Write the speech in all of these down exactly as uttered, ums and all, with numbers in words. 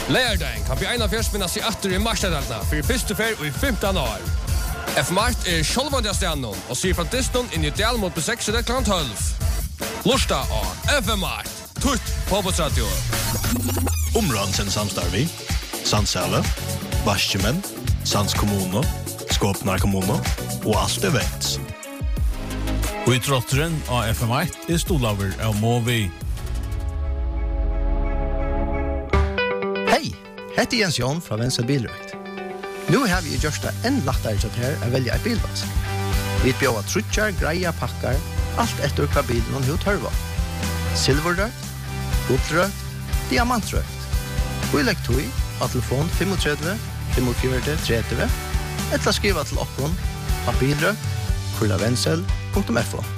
Lærdagen kan bli en av fjørsminnas i atter i marsjadalna for første fer og i femten år. F-Mart er sjølvandig av stjernen og sier fra Disney inn i del mot beseksede klokken tolv. Lørsta av F-Mart, tutt på Påbotsradio. Områden samstarvi, Sandsæle, Vaskjemenn, Sands kommune, Skåpnar kommune og alt events. Og i trotteren av F-Mart er stolaver av Movi. Hei, hette Jens Jon fra Venstre Bilrøkt. Nu har vi gjort det enn lettere til her å velge et bilvask. Vi bjør trutjar, greia, pakkar, alt etter hva bilen og hva tørva. Silverrøkt, gullrøkt, diamantrøkt. Og i lekt tog av telefon fem tre fem fire tre tre eller skriva til okkon av bilrøkt, kurlavensel punktum f o.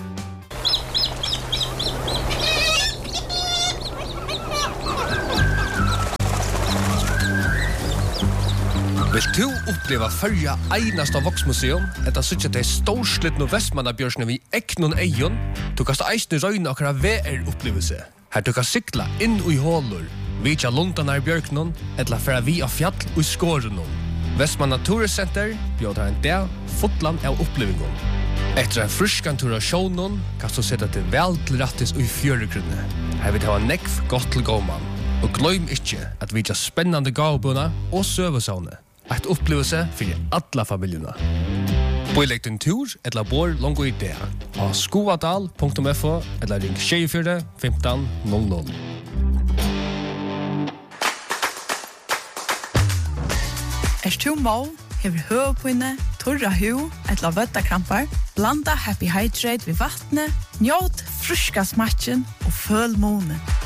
Vil du oppleva førja einast av Voksmuseum, etter sutja til storslittno Vestmannabjørsne vi eknon eion, du kast eisne røyne akkara V R-opplevelse. Her du kan sikla inn i hålur, vitja lundanar bjørknon, etla færa vi av fjall og skårenon. Vestmanna Turiscenter bjør en dag fotland av opplevingon. Etter en fruskan tur av sjånon, kan du sette til vel til rattis og i fjøregrunne. Her vil det ha nekv godt til gåman. Og gløym ikkje at vi har spennande gavbuna og søvesavne. Et opplevelse for alle familiene. Boilegg din tur eller bor langt i det. Ha skoadal punktum f o eller ring tjue femten null null. Er du mål, hever høvepinne, torra hu, eller vøttakrampar, blanda Happy Hydrate ved vattnet, njåt fruska smatchen og føl månen.